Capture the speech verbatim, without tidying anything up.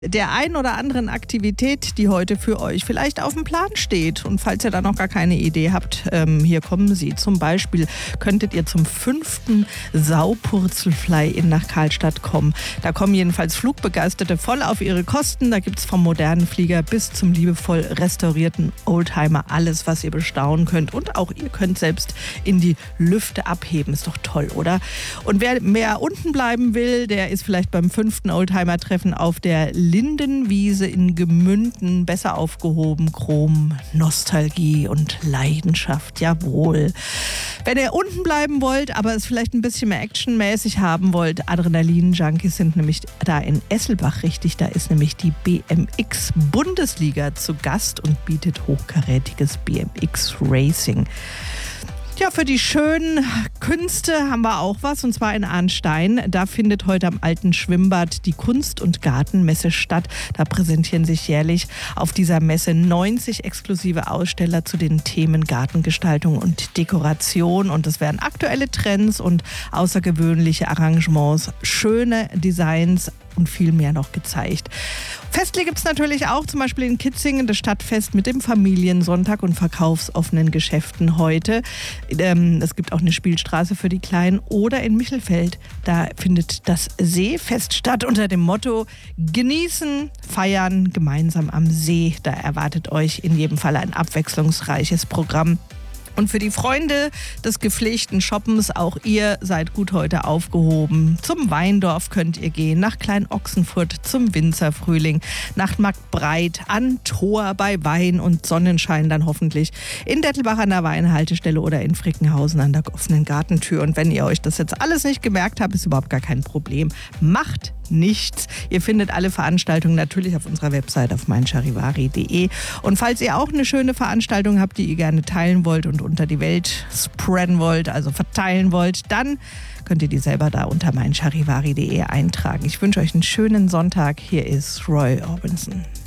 der ein oder anderen Aktivität, die heute für euch vielleicht auf dem Plan steht. Und falls ihr da noch gar keine Idee habt, ähm, hier kommen sie. Zum Beispiel könntet ihr zum fünften Saupurzelfly-In nach Karlstadt kommen. Da kommen jedenfalls Flugbegeisterte voll auf ihre Kosten. Da gibt es vom modernen Flieger bis zum liebevoll restaurierten Oldtimer alles, was ihr bestaunen könnt. Und auch ihr könnt selbst in die Lüfte abheben. Ist doch toll, oder? Und wer mehr unten bleiben will, der ist vielleicht beim fünften Oldtimer-Treffen auf der Lindenwiese in Gemünden besser aufgehoben. Chrom, Nostalgie und Leidenschaft, jawohl. Wenn ihr unten bleiben wollt, aber es vielleicht ein bisschen mehr actionmäßig haben wollt, Adrenalin-Junkies sind nämlich da in Esselbach richtig. Da ist nämlich die B M X-Bundesliga zu Gast und bietet hochkarätiges B M X-Racing. Ja, für die schönen Künste haben wir auch was, und zwar in Arnstein. Da findet heute am Alten Schwimmbad die Kunst- und Gartenmesse statt. Da präsentieren sich jährlich auf dieser Messe neunzig exklusive Aussteller zu den Themen Gartengestaltung und Dekoration. Und es werden aktuelle Trends und außergewöhnliche Arrangements, schöne Designs und viel mehr noch gezeigt. Festliche gibt es natürlich auch, zum Beispiel in Kitzingen, das Stadtfest mit dem Familiensonntag und verkaufsoffenen Geschäften heute. Ähm, es gibt auch eine Spielstraße für die Kleinen. Oder in Michelfeld, da findet das Seefest statt unter dem Motto Genießen, Feiern, gemeinsam am See. Da erwartet euch in jedem Fall ein abwechslungsreiches Programm. Und für die Freunde des gepflegten Shoppens, auch ihr seid gut heute aufgehoben. Zum Weindorf könnt ihr gehen, nach Klein-Ochsenfurt zum Winzerfrühling, nach Marktbreit, an Tor bei Wein und Sonnenschein dann hoffentlich, in Dettelbach an der Weinhaltestelle oder in Frickenhausen an der offenen Gartentür. Und wenn ihr euch das jetzt alles nicht gemerkt habt, ist überhaupt gar kein Problem. Macht nichts. Ihr findet alle Veranstaltungen natürlich auf unserer Website auf mein charivari punkt de. Und falls ihr auch eine schöne Veranstaltung habt, die ihr gerne teilen wollt und unter die Welt spreaden wollt, also verteilen wollt, dann könnt ihr die selber da unter mein charivari punkt de eintragen. Ich wünsche euch einen schönen Sonntag. Hier ist Roy Orbison.